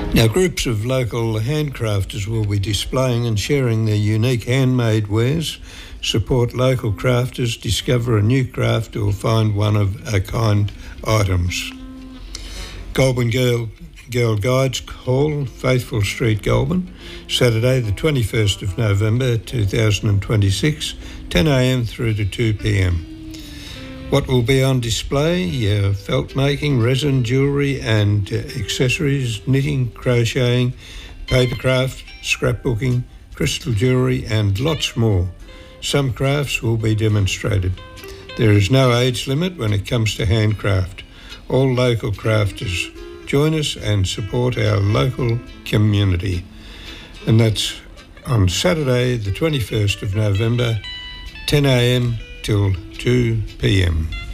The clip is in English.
Now, groups of local handcrafters will be displaying and sharing their unique handmade wares. Support local crafters, discover a new craft or find one-of-a-kind items. Goulburn Girl Guides Hall, Faithful Street, Goulburn, Saturday the 21st of November 2026, 10am through to 2pm. What will be on display? Felt making, resin, jewellery and accessories, knitting, crocheting, papercraft, scrapbooking, crystal jewellery and lots more. Some crafts will be demonstrated. There is no age limit when it comes to handcraft. All local crafters join us and support our local community. And that's on Saturday the 21st of November, 10am till 2pm.